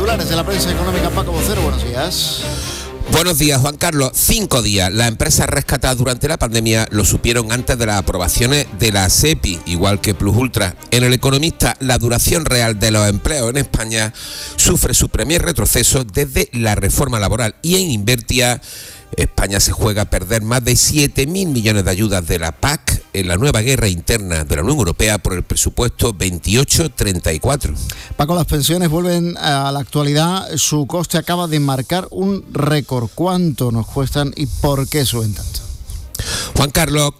titulares de la prensa económica. Paco Vocero, buenos días. Buenos días, Juan Carlos. 5 días. Las empresas rescatadas durante la pandemia lo supieron antes de las aprobaciones de la SEPI, igual que Plus Ultra. En El Economista, la duración real de los empleos en España sufre su primer retroceso desde la reforma laboral. Y en Invertia, España se juega a perder más de 7.000 millones de ayudas de la PAC en la nueva guerra interna de la Unión Europea por el presupuesto 28-34. Paco, las pensiones vuelven a la actualidad. Su coste acaba de marcar un récord. ¿Cuánto nos cuestan y por qué suben tanto? Juan Carlos,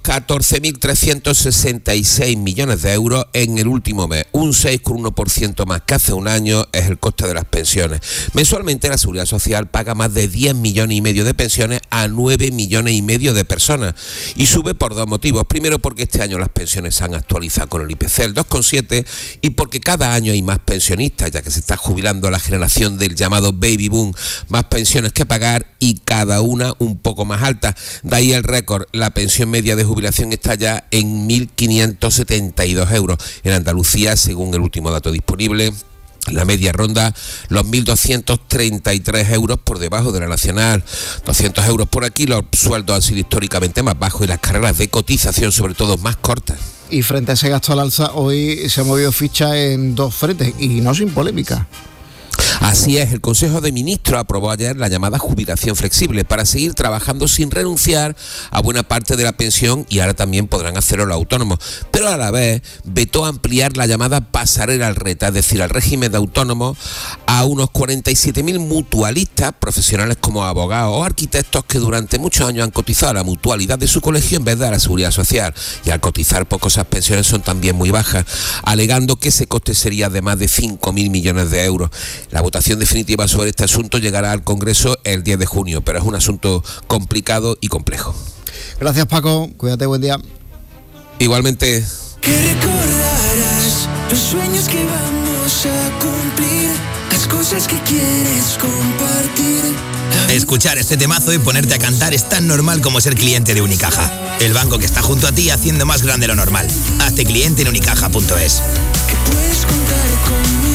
14.366 millones de euros en el último mes, un 6,1% más que hace un año es el coste de las pensiones. Mensualmente la Seguridad Social paga más de 10 millones y medio de pensiones a 9 millones y medio de personas y sube por dos motivos. Primero, porque este año las pensiones se han actualizado con el IPC, el 2,7, y porque cada año hay más pensionistas, ya que se está jubilando la generación del llamado baby boom, más pensiones que pagar y cada una un poco más alta. De ahí el récord. La pensión media de jubilación está ya en 1.572 euros. En Andalucía, según el último dato disponible, la media ronda los 1.233 euros por debajo de la nacional. 200 euros por aquí. Los sueldos han sido históricamente más bajos y las carreras de cotización, sobre todo, más cortas. Y frente a ese gasto al alza, hoy se ha movido ficha en dos frentes y no sin polémica. Así es, el Consejo de Ministros aprobó ayer la llamada jubilación flexible para seguir trabajando sin renunciar a buena parte de la pensión, y ahora también podrán hacerlo los autónomos, pero a la vez vetó ampliar la llamada pasarela al reta, es decir, al régimen de autónomos, a unos 47.000 mutualistas, profesionales como abogados o arquitectos que durante muchos años han cotizado a la mutualidad de su colegio en vez de a la Seguridad Social, y al cotizar poco esas pensiones son también muy bajas, alegando que ese coste sería de más de 5.000 millones de euros. La votación definitiva sobre este asunto llegará al Congreso el 10 de junio, pero es un asunto complicado y complejo. Gracias, Paco. Cuídate, buen día. Igualmente. Que recordarás los sueños que vamos a cumplir, las cosas que quieres compartir. Escuchar este temazo y ponerte a cantar es tan normal como ser cliente de Unicaja, el banco que está junto a ti haciendo más grande lo normal. Hazte cliente en unicaja.es. Que puedes contar conmigo.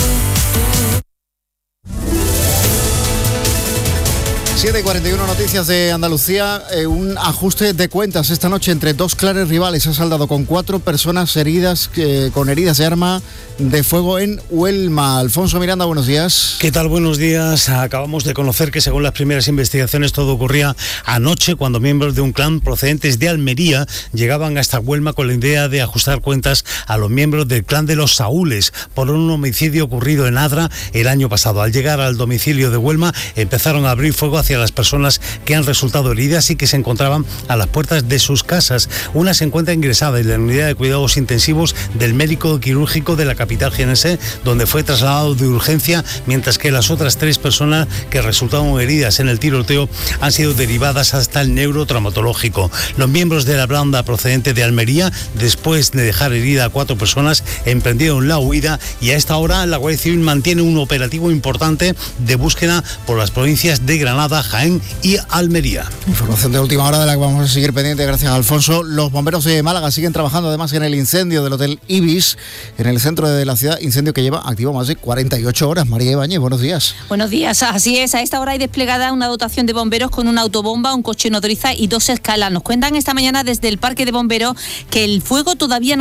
7:41, noticias de Andalucía. Un ajuste de cuentas esta noche entre dos claros rivales ha saldado con 4 personas heridas, con heridas de arma de fuego en Huelma. Alfonso Miranda, buenos días. ¿Qué tal? Buenos días. Acabamos de conocer que según las primeras investigaciones todo ocurría anoche cuando miembros de un clan procedentes de Almería llegaban hasta Huelma con la idea de ajustar cuentas a los miembros del clan de los Saúles por un homicidio ocurrido en Adra el año pasado. Al llegar al domicilio de Huelma empezaron a abrir fuego hacia las personas que han resultado heridas y que se encontraban a las puertas de sus casas. Una se encuentra ingresada en la unidad de cuidados intensivos del médico quirúrgico de la capital jienense, donde fue trasladado de urgencia, mientras que las otras 3 personas que resultaron heridas en el tiroteo han sido derivadas hasta el neurotraumatológico. Los miembros de la banda procedente de Almería, después de dejar herida a 4 personas, emprendieron la huida y a esta hora la Guardia Civil mantiene un operativo importante de búsqueda por las provincias de Granada, Jaén y Almería. Información de última hora de la que vamos a seguir pendiente, gracias, Alfonso. Los bomberos de Málaga siguen trabajando además en el incendio del Hotel Ibis, en el centro de la ciudad, incendio que lleva activo más de 48 horas. María Ibáñez, buenos días. Buenos días, así es. A esta hora hay desplegada una dotación de bomberos con una autobomba, un coche nodriza y 2 escalas. Nos cuentan esta mañana desde el Parque de Bomberos que el fuego todavía no